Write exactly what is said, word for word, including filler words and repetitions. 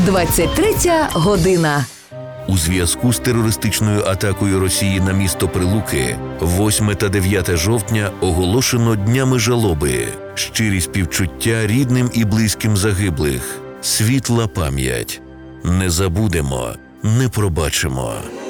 двадцять третя година. У зв'язку з терористичною атакою Росії на місто Прилуки восьме та дев'яте жовтня оголошено днями жалоби. Щирі співчуття рідним і близьким загиблих. Світла пам'ять. Не забудемо, не пробачимо.